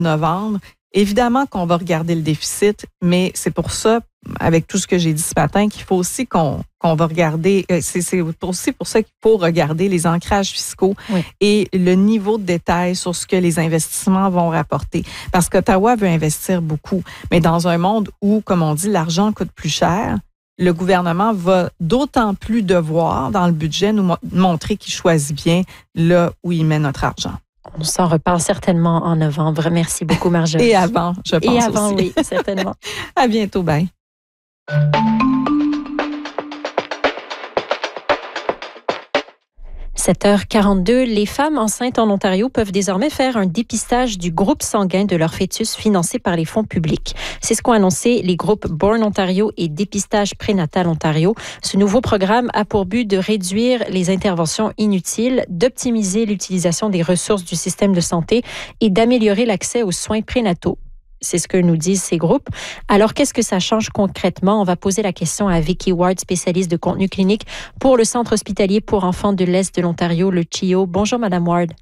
novembre. Évidemment qu'on va regarder le déficit, mais c'est pour ça, avec tout ce que j'ai dit ce matin, qu'il faut aussi qu'on va regarder, c'est aussi pour ça qu'il faut regarder les ancrages fiscaux et le niveau de détail sur ce que les investissements vont rapporter. Parce qu'Ottawa veut investir beaucoup, mais dans un monde où, comme on dit, l'argent coûte plus cher, le gouvernement va d'autant plus devoir, dans le budget, nous montrer qu'il choisit bien là où il met notre argent. On s'en reparle certainement en novembre. Merci beaucoup, Marjorie. Et avant, je pense. Et avant, aussi. oui, certainement. À bientôt, bye. 7h42, les femmes enceintes en Ontario peuvent désormais faire un dépistage du groupe sanguin de leur fœtus financé par les fonds publics. C'est ce qu'ont annoncé les groupes Born Ontario et Dépistage prénatal Ontario. Ce nouveau programme a pour but de réduire les interventions inutiles, d'optimiser l'utilisation des ressources du système de santé et d'améliorer l'accès aux soins prénataux. C'est ce que nous disent ces groupes. Alors, qu'est-ce que ça change concrètement? On va poser la question à Vicky Ward, spécialiste de contenu clinique pour le Centre hospitalier pour enfants de l'Est de l'Ontario, le CHIO. Bonjour, Madame Ward.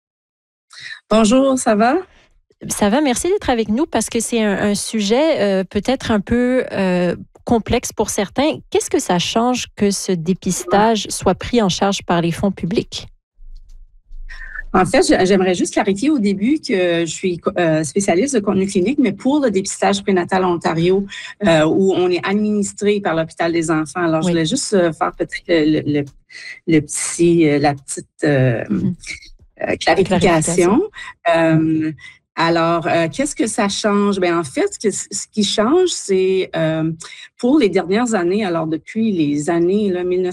Bonjour, ça va? Ça va, merci d'être avec nous parce que c'est un sujet peut-être un peu complexe pour certains. Qu'est-ce que ça change que ce dépistage soit pris en charge par les fonds publics? En fait, j'aimerais juste clarifier au début que je suis spécialiste de contenu clinique, mais pour le dépistage prénatal Ontario, où on est administré par l'Hôpital des enfants. Alors, je voulais juste faire peut-être la petite clarification. Alors, qu'est-ce que ça change? Bien, en fait, ce qui change, c'est pour les dernières années, alors depuis les années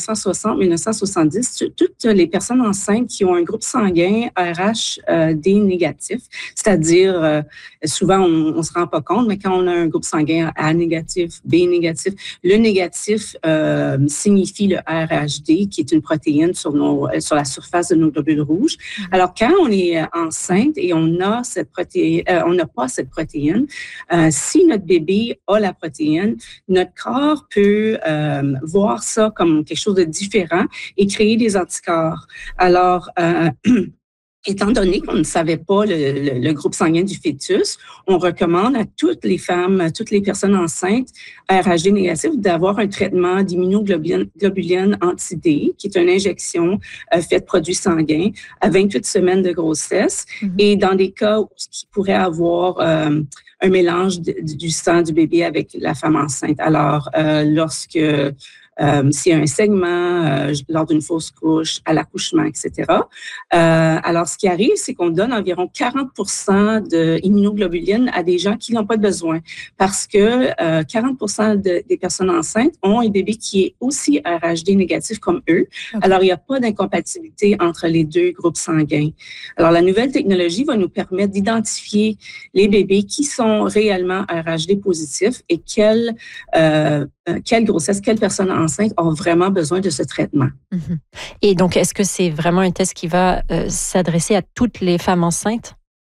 1960-1970, toutes les personnes enceintes qui ont un groupe sanguin RH-D négatif, c'est-à-dire, souvent on ne se rend pas compte, mais quand on a un groupe sanguin A négatif, B négatif, le négatif signifie le RH-D, qui est une protéine sur la surface de nos globules rouges. Alors, quand on est enceinte et on a cette protéine, on n'a pas cette protéine. Si notre bébé a la protéine, notre corps peut voir ça comme quelque chose de différent et créer des anticorps. Alors, étant donné qu'on ne savait pas le groupe sanguin du fœtus, on recommande à toutes les femmes, toutes les personnes enceintes RH-D négatif d'avoir un traitement d'immunoglobuline anti-D, qui est une injection faite de produits sanguins à 28 semaines de grossesse. Et dans des cas où il pourrait avoir un mélange du sang du bébé avec la femme enceinte. Alors, lorsque s'il y a un segment lors d'une fausse couche, à l'accouchement, etc. Alors, ce qui arrive, c'est qu'on donne environ 40% d'immunoglobuline à des gens qui n'ont pas besoin parce que 40% des personnes enceintes ont un bébé qui est aussi RH-D négatif comme eux. Okay. Alors, il n'y a pas d'incompatibilité entre les deux groupes sanguins. Alors, la nouvelle technologie va nous permettre d'identifier les bébés qui sont réellement RH-D positifs et quelle grossesse, quelle personne enceinte ont vraiment besoin de ce traitement. Et donc, est-ce que c'est vraiment un test qui va s'adresser à toutes les femmes enceintes?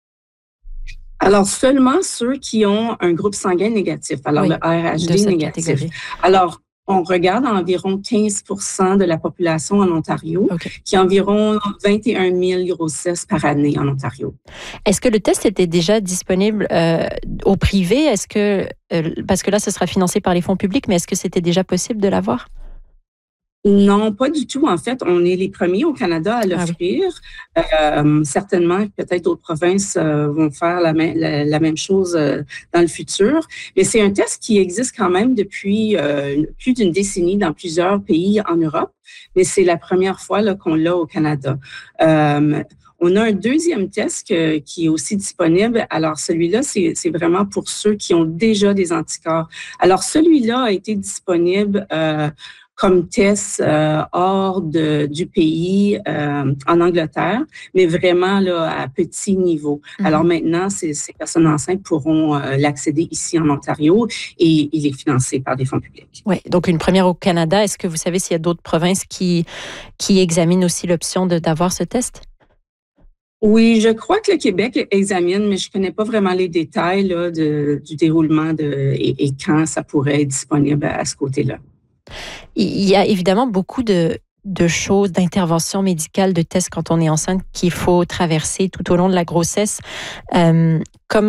Alors, seulement ceux qui ont un groupe sanguin négatif, alors le RH-D négatif. Catégorie. Alors, on regarde environ 15% de la population en Ontario, qui est environ 21 000 grossesses par année en Ontario. Est-ce que le test était déjà disponible au privé? Est-ce que, parce que là, ce sera financé par les fonds publics, mais est-ce que c'était déjà possible de l'avoir? Non, pas du tout. En fait, on est les premiers au Canada à l'offrir. Certainement, peut-être d'autres provinces vont faire la même chose dans le futur. Mais c'est un test qui existe quand même depuis plus d'une décennie dans plusieurs pays en Europe. Mais c'est la première fois là, qu'on l'a au Canada. On a un deuxième test qui est aussi disponible. Alors, celui-là, c'est vraiment pour ceux qui ont déjà des anticorps. Alors, celui-là a été disponible comme test hors du pays en Angleterre, mais vraiment là, à petit niveau. Alors maintenant, ces personnes enceintes pourront l'accéder ici en Ontario et il est financé par des fonds publics. Oui, donc une première au Canada. Est-ce que vous savez s'il y a d'autres provinces qui examinent aussi l'option d'avoir ce test? Oui, je crois que le Québec examine, mais je ne connais pas vraiment les détails là, du déroulement et quand ça pourrait être disponible à ce côté-là. Il y a évidemment beaucoup de choses, d'interventions médicales, de tests quand on est enceinte qu'il faut traverser tout au long de la grossesse. Comment